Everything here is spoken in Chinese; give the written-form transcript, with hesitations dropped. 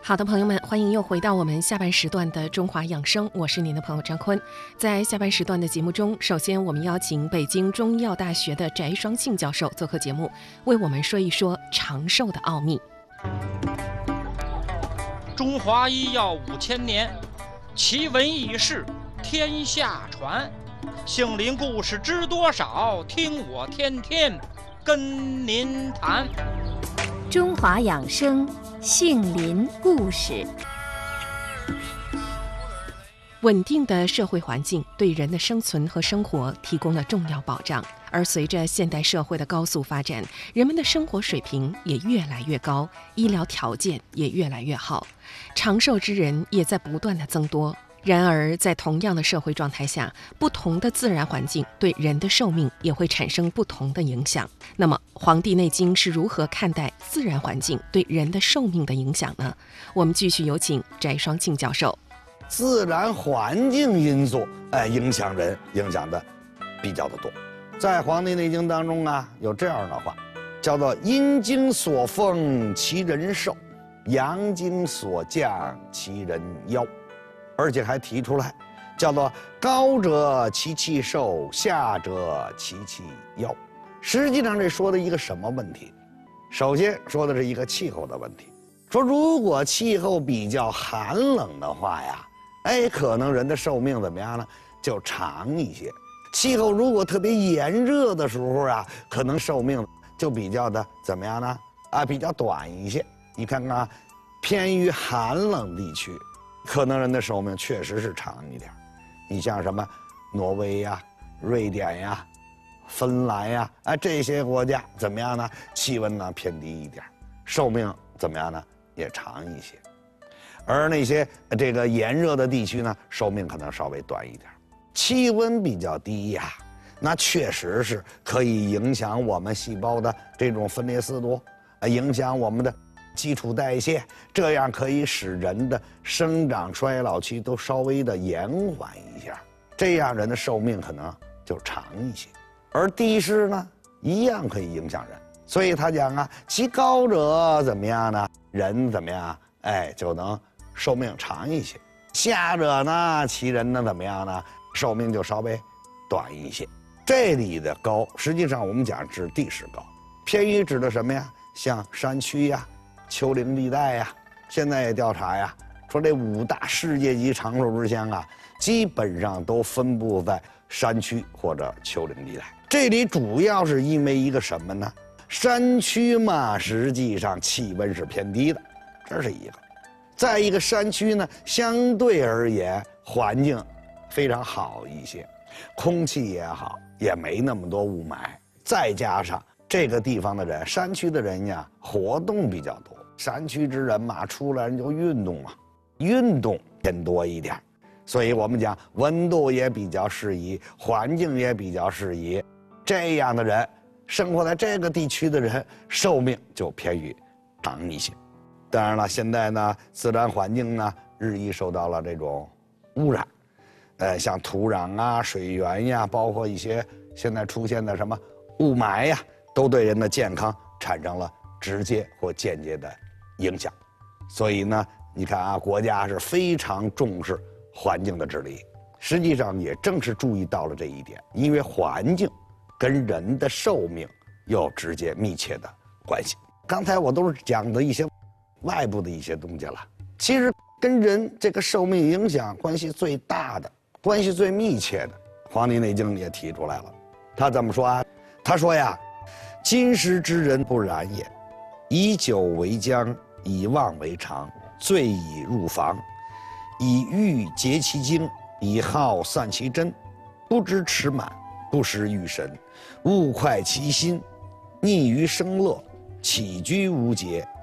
好的，朋友们，欢迎又回到我们下半时段的中华养生，我是您的朋友张坤。在下半时段的节目中，首先我们邀请北京中医药大学的翟双庆教授做客节目，为我们说一说长寿的奥秘。 中华医药5000年，奇闻异事天下传，杏林故事知多少？听我天天跟您谈。 中华养生杏林故事。 稳定的社会环境对人的生存和生活提供了重要保障，而随着现代社会的高速发展，人们的生活水平也越来越高，医疗条件也越来越好，长寿之人也在不断的增多。然而，在同样的社会状态下，不同的自然环境对人的寿命也会产生不同的影响。那么，《黄帝内经》是如何看待自然环境对人的寿命的影响呢？我们继续有请翟双庆教授。 自然环境因素，影响人，影响的比较的多。在《黄帝内经》当中啊，有这样的话，叫做“阴经所奉其人寿，阳经所降其人夭”。而且还提出来，叫做高者其气寿，下者其气夭。实际上这说的一个什么问题？首先说的是一个气候的问题，说如果气候比较寒冷的话呀，可能人的寿命怎么样呢？就长一些。气候如果特别炎热的时候啊，可能寿命就比较的怎么样呢？比较短一些。你看看啊，偏于寒冷地区，可能人的寿命确实是长一点。你像什么挪威呀、瑞典呀、芬兰呀，这些国家怎么样呢？气温呢偏低一点，寿命怎么样呢？也长一些。而那些这个炎热的地区呢，寿命可能稍微短一点。气温比较低呀，那确实是可以影响我们细胞的这种分裂速度，影响我们的基础代谢，这样可以使人的生长衰老期都稍微的延缓一下，这样人的寿命可能就长一些。而地势呢，一样可以影响人，所以他讲啊，其高者怎么样呢？人怎么样？就能寿命长一些。下者呢，其人呢怎么样呢？寿命就稍微短一些。这里的高，实际上我们讲指地势高，偏于指的什么呀？像山区呀、丘陵地带呀，现在也调查呀，说这5大世界级长寿之乡啊，基本上都分布在山区或者丘陵地带。这里主要是因为一个什么呢？山区嘛，实际上气温是偏低的，这是一个。再一个，山区呢，相对而言环境非常好一些，空气也好，也没那么多雾霾。再加上这个地方的人，山区的人呀，活动比较多。山区之人嘛，出来人就运动嘛，运动偏多一点，所以我们讲温度也比较适宜，环境也比较适宜。这样的人，生活在这个地区的人，寿命就偏于长一些。当然了，现在呢，自然环境呢日益受到了这种污染，像土壤啊、水源呀，包括一些现在出现的什么雾霾呀，都对人的健康产生了直接或间接的影响。所以呢，你看啊，国家是非常重视环境的治理，实际上也正是注意到了这一点，因为环境跟人的寿命有直接密切的关系。刚才我都是讲的一些外部的一些东西了，其实跟人这个寿命影响关系最大的、关系最密切的，《黄帝内经》也提出来了。他怎么说啊？他说呀，今时之人不然也，以久为将，以旺为常，醉以入房，以欲竭其精，以好散其真，不知持满，不识御神，勿快其心，溺于生乐，起居无节，